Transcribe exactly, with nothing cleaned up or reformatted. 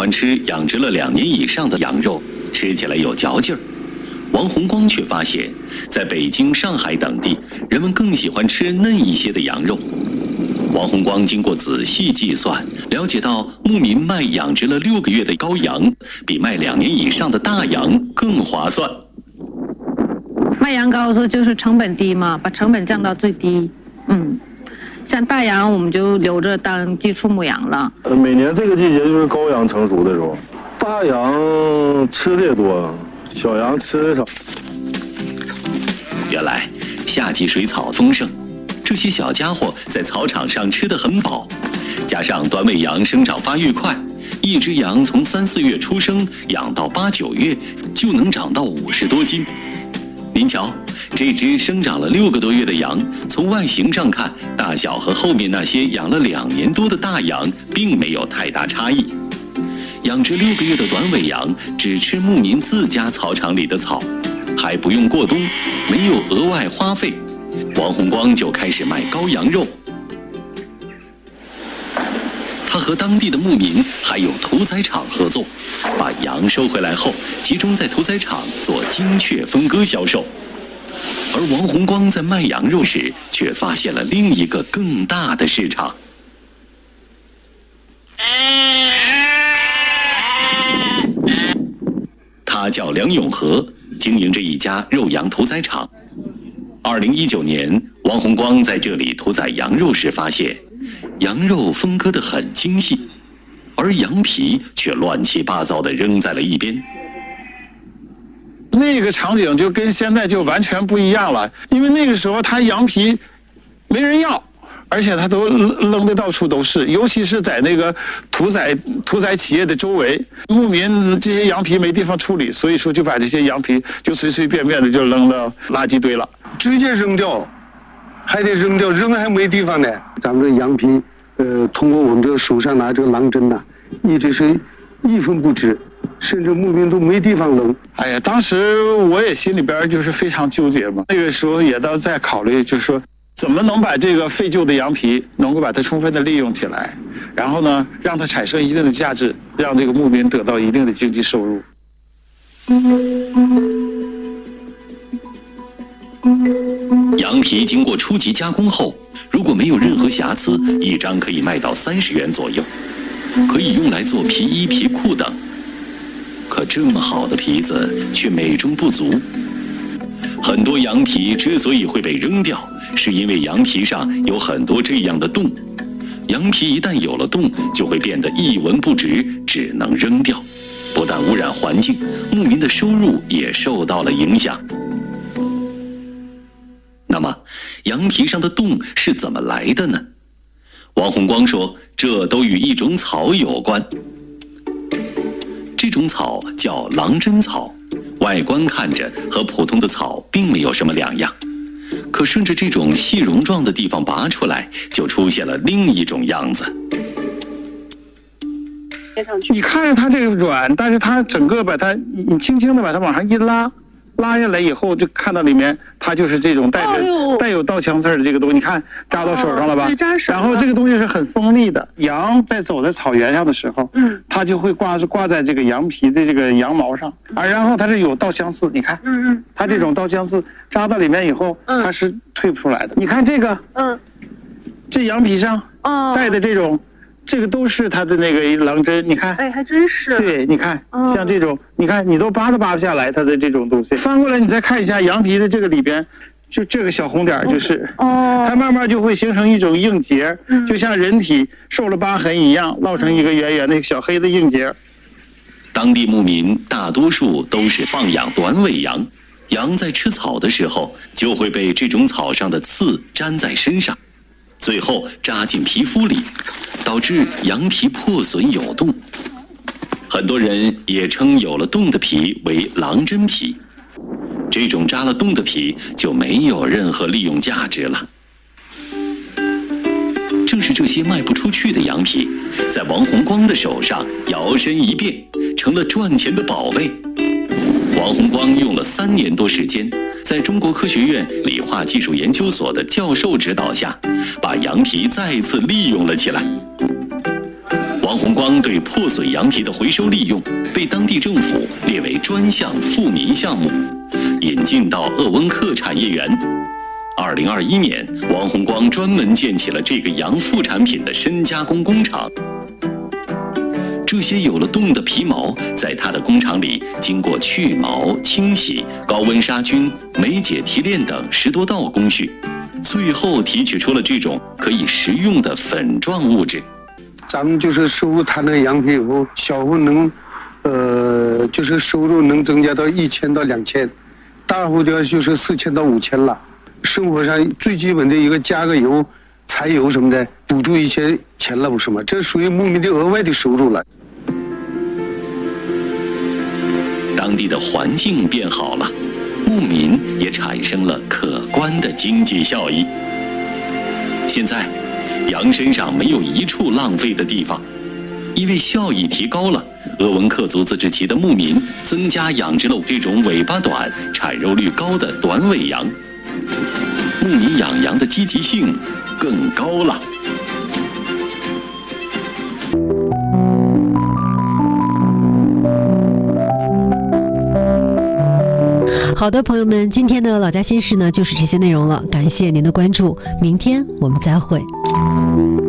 欢吃养殖了两年以上的羊肉，吃起来有嚼劲儿。王洪光却发现，在北京、上海等地，人们更喜欢吃嫩一些的羊肉。王洪光经过仔细计算，了解到牧民卖养殖了六个月的羔羊，比卖两年以上的大羊更划算。 卖羊羔是就是成本低嘛，把成本降到最低。嗯，像大羊我们就留着当基础牧羊了。 每年这个季节就是羔羊成熟的时候，大羊吃的也多，小羊吃的少。 原来夏季水草丰盛，这些小家伙在草场上吃得很饱，加上短尾羊生长发育快，一只羊从三四月出生养到八九月就能长到五十多斤。您瞧，这只生长了六个多月的羊，从外形上看，大小和后面那些养了两年多的大羊并没有太大差异。养殖六个月的短尾羊只吃牧民自家草场里的草，还不用过冬，没有额外花费。王洪光就开始卖羔羊肉。他和当地的牧民还有屠宰场合作，把羊收回来后，集中在屠宰场做精确分割销售。而王洪光在卖羊肉时，却发现了另一个更大的市场。他叫梁永和，经营着一家肉羊屠宰场。二零一九年，王洪光在这里屠宰羊肉时发现，羊肉分割得很精细，而羊皮却乱七八糟地扔在了一边。 那个场景就跟现在就完全不一样了，因为那个时候他羊皮没人要，而且他都扔的到处都是，尤其是在那个屠宰屠宰企业的周围，牧民这些羊皮没地方处理，所以说就把这些羊皮就随随便便的就扔到垃圾堆了， 直接扔掉，还得扔掉，扔还没地方呢。咱们这羊皮，呃，通过我们这个手上拿这个狼针呐、啊，一直是一分不值。甚至牧民都没地方扔。 哎呀，当时我也心里边就是非常纠结嘛。那个时候也都在考虑，就是说怎么能把这个废旧的羊皮能够把它充分的利用起来，然后呢，让它产生一定的价值，让这个牧民得到一定的经济收入。 羊皮经过初级加工后，如果没有任何瑕疵，一张可以卖到三十元左右，可以用来做皮衣、皮裤等。可这么好的皮子却美中不足。很多羊皮之所以会被扔掉，是因为羊皮上有很多这样的洞。羊皮一旦有了洞，就会变得一文不值，只能扔掉。不但污染环境，牧民的收入也受到了影响。那么，羊皮上的洞是怎么来的呢？王洪光说，这都与一种草有关。这种草叫狼针草，外观看着和普通的草并没有什么两样，可顺着这种细绒状的地方拔出来，就出现了另一种样子。 你看着它这个软，但是它整个把它，你轻轻的把它往上一拉，拉下来以后，就看到里面它就是这种带着、哦、带有刀枪刺的这个东西，你看扎到手上了吧？ 哦、扎手了。 然后这个东西是很锋利的。羊在走在草原上的时候，嗯，它就会挂挂在这个羊皮的这个羊毛上，啊，然后它是有刀枪刺，你看，嗯嗯，它这种刀枪刺扎到里面以后，嗯，它是退不出来的。你看这个，嗯，这羊皮上带的这种。这个都是它的那个狼针，你看， 哎，还真是。 对，你看，哦、像这种，你看你都扒都扒不下来，它的这种东西。翻过来，你再看一下羊皮的这个里边，就这个小红点就是，哦，它慢慢就会形成一种硬结，嗯、就像人体受了疤痕一样，烙成一个圆圆的小黑的硬结。 当地牧民大多数都是放养短尾羊，羊在吃草的时候就会被这种草上的刺粘在身上。最后扎进皮肤里，导致羊皮破损有洞。很多人也称有了洞的皮为狼针皮。这种扎了洞的皮就没有任何利用价值了。正是这些卖不出去的羊皮，在王洪光的手上摇身一变，成了赚钱的宝贝。王洪光用了三年多时间，在中国科学院理化技术研究所的教授指导下，把羊皮再次利用了起来。王王洪光对破损羊皮的回收利用被当地政府列为专项富民项目，引进到鄂温克产业园。二零二一年，王洪光专门建起了这个羊副产品的深加工工厂。这些有了洞的皮毛，在他的工厂里经过去毛、清洗、高温杀菌、酶解提炼等十多道工序，最后提取出了这种可以食用的粉状物质。 咱们就是收入它那羊皮以后，小户能，呃，就是收入能增加到一千到两千，大户的就是四千到五千了。生活上最基本的一个加个油、柴油什么的，补助一些钱了，不是吗？这属于牧民的额外的收入了。 当地的环境变好了，牧民也产生了可观的经济效益。现在，羊身上没有一处浪费的地方，因为效益提高了，鄂温克族自治旗的牧民增加养殖了这种尾巴短、产肉率高的短尾羊，牧民养羊的积极性更高了。 好的，朋友们，今天的老家心事呢，就是这些内容了。感谢您的关注，明天我们再会。